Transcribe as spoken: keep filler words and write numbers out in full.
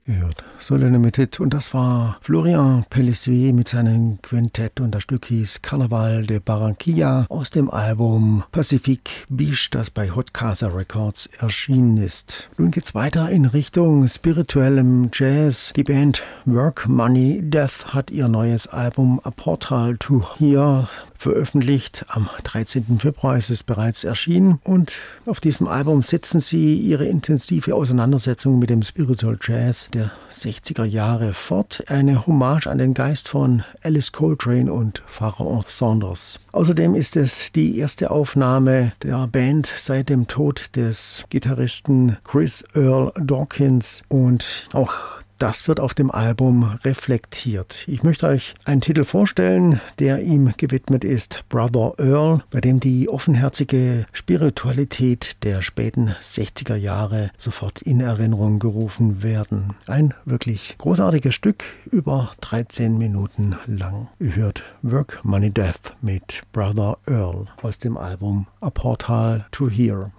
Gehört. Soul Limited, und das war Florian Pellisier mit seinem Quintett, und das Stück hieß Carnaval de Barranquilla aus dem Album Pacific Beach, das bei Hot Casa Records erschienen ist. Nun geht's weiter in Richtung spirituellem Jazz. Die Band Work Money Death hat ihr neues Album A Portal to Here veröffentlicht. Am dreizehnten Februar ist es bereits erschienen, und auf diesem Album setzen sie ihre intensive Auseinandersetzung mit dem Spiritual Jazz der sechziger Jahre fort. Eine Hommage an den Geist von Alice Coltrane und Pharoah Sanders. Außerdem ist es die erste Aufnahme der Band seit dem Tod des Gitarristen Chris Earl Dawkins, und auch das wird auf dem Album reflektiert. Ich möchte euch einen Titel vorstellen, der ihm gewidmet ist, Brother Earl, bei dem die offenherzige Spiritualität der späten sechziger Jahre sofort in Erinnerung gerufen werden. Ein wirklich großartiges Stück, über dreizehn Minuten lang. Ihr hört Work Money Death mit Brother Earl aus dem Album A Portal to Here.